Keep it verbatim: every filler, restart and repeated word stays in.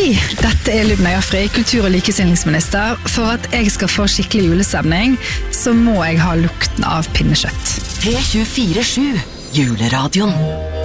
Hei, dette er Lubna Jafri, kultur- og likestillingsminister. For at jeg skal få skikkelig julestemning, så må jeg ha lukten av pinnekjøtt. P tjuefire sju, juleradioen.